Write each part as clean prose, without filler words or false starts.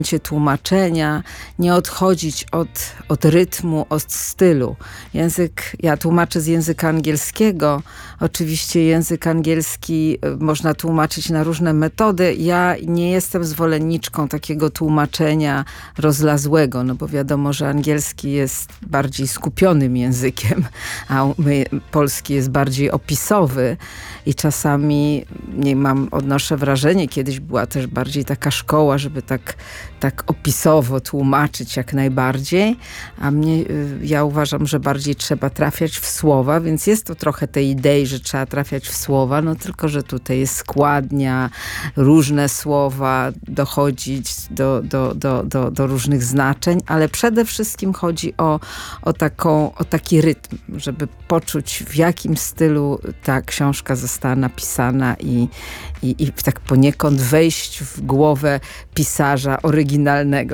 tłumaczenia, nie odchodzić od rytmu, od stylu. Ja tłumaczę z języka angielskiego. Oczywiście język angielski można tłumaczyć na różne metody. Ja nie jestem zwolenniczką takiego tłumaczenia rozlazłego, no bo wiadomo, że angielski jest bardziej skupionym językiem, a polski jest bardziej opisowy i czasami odnoszę wrażenie, kiedyś była też bardziej taka szkoła, żeby tak opisowo tłumaczyć jak najbardziej, ja uważam, że bardziej trzeba trafiać w słowa, więc jest to trochę tej idei, że trzeba trafiać w słowa, no tylko, że tutaj jest składnia, różne słowa, dochodzić do różnych znaczeń, ale przede wszystkim chodzi o taki rytm, żeby poczuć, w jakim stylu ta książka została napisana i tak poniekąd wejść w głowę pisarza oryginalnego,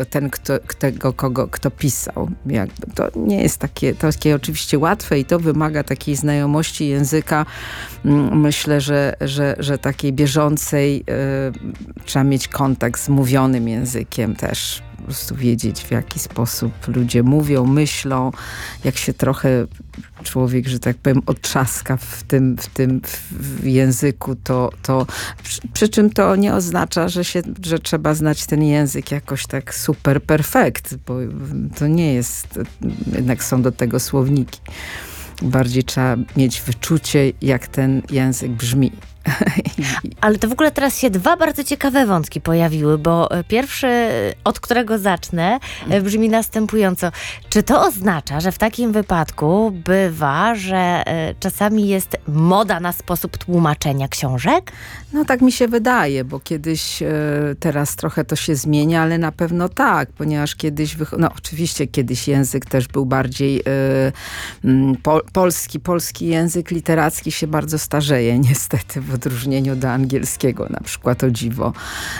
kto pisał. To nie jest takie oczywiście łatwe i to wymaga takiej znajomości języka. Myślę, że takiej bieżącej trzeba mieć kontakt z mówionym językiem też. Po prostu wiedzieć, w jaki sposób ludzie mówią, myślą, jak się trochę człowiek, że tak powiem, otrzaska w tym języku, przy czym to nie oznacza, że trzeba znać ten język jakoś tak super perfekt, bo to nie jest, jednak są do tego słowniki. Bardziej trzeba mieć wyczucie, jak ten język brzmi. Ale to w ogóle teraz się dwa bardzo ciekawe wątki pojawiły, bo pierwszy, od którego zacznę, brzmi następująco. Czy to oznacza, że w takim wypadku bywa, że czasami jest moda na sposób tłumaczenia książek? No tak mi się wydaje, bo kiedyś, teraz trochę to się zmienia, ale na pewno tak, ponieważ kiedyś, oczywiście kiedyś język też był bardziej polski język literacki się bardzo starzeje niestety, w odróżnieniu do angielskiego, na przykład, o dziwo.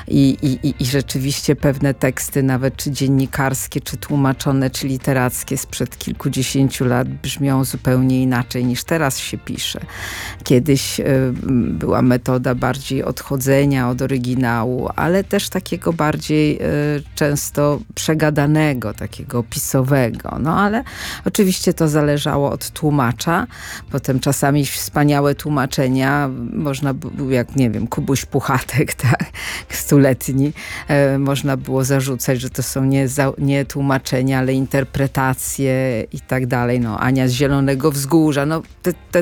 I rzeczywiście pewne teksty, nawet czy dziennikarskie, czy tłumaczone, czy literackie sprzed kilkudziesięciu lat brzmią zupełnie inaczej niż teraz się pisze. Kiedyś była metoda bardziej odchodzenia od oryginału, ale też takiego bardziej często przegadanego, takiego opisowego. No ale oczywiście to zależało od tłumacza. Potem czasami wspaniałe tłumaczenia można było, jak nie wiem, Kubuś Puchatek, tak, stuletni, można było zarzucać, że to są nie tłumaczenia, ale interpretacje i tak dalej. No, Ania z Zielonego Wzgórza. No, te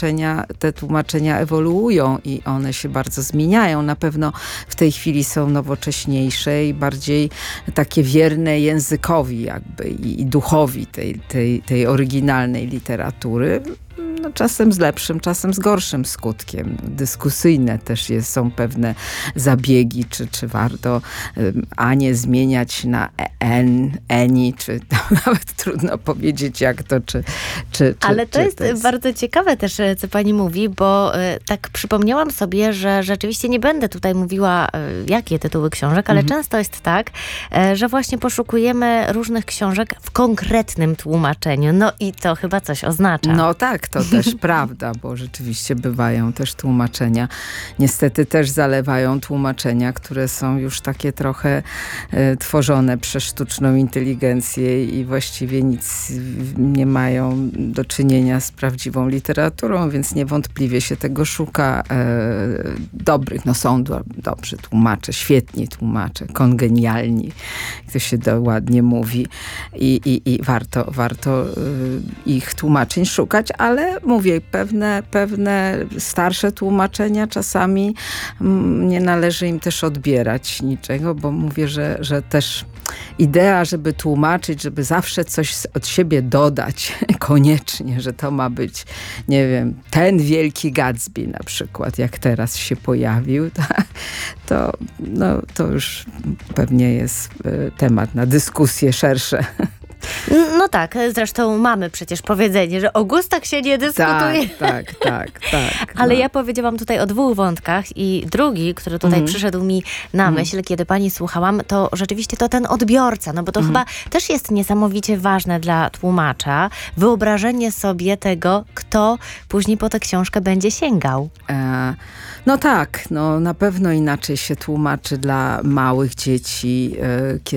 tłumaczenia ewoluują i one się bardzo zmieniają. Na pewno w tej chwili są nowocześniejsze i bardziej takie wierne językowi jakby i duchowi tej oryginalnej literatury. No, czasem z lepszym, czasem z gorszym skutkiem. Dyskusyjne też są pewne zabiegi, czy warto Anię zmieniać na Eni, czy nawet trudno powiedzieć jak to, Ale to jest bardzo ciekawe też, co pani mówi, bo tak przypomniałam sobie, że rzeczywiście nie będę tutaj mówiła, jakie tytuły książek, ale często jest tak, że właśnie poszukujemy różnych książek w konkretnym tłumaczeniu. No i to chyba coś oznacza. No tak, to też prawda, bo rzeczywiście bywają też tłumaczenia. Niestety też zalewają tłumaczenia, które są już takie trochę tworzone przez sztuczną inteligencję i właściwie nic nie mają do czynienia z prawdziwą literaturą, więc niewątpliwie się tego szuka. Dobrych, są dobrzy tłumacze, świetni tłumacze, kongenialni, jak to się ładnie mówi. I warto ich tłumaczeń szukać, ale mówię, pewne starsze tłumaczenia czasami nie należy im też odbierać niczego, bo mówię, że też idea, żeby tłumaczyć, żeby zawsze coś od siebie dodać, koniecznie, że to ma być, nie wiem, ten wielki Gatsby na przykład, jak teraz się pojawił, to już pewnie jest temat na dyskusje szersze. No tak, zresztą mamy przecież powiedzenie, że o gustach się nie dyskutuje. Tak. Ale ja powiedziałam tutaj o 2 wątkach i drugi, który tutaj przyszedł mi na myśl, kiedy pani słuchałam, to rzeczywiście to ten odbiorca, no bo to chyba też jest niesamowicie ważne dla tłumacza, wyobrażenie sobie tego, kto później po tę książkę będzie sięgał. No tak, no na pewno inaczej się tłumaczy dla małych dzieci,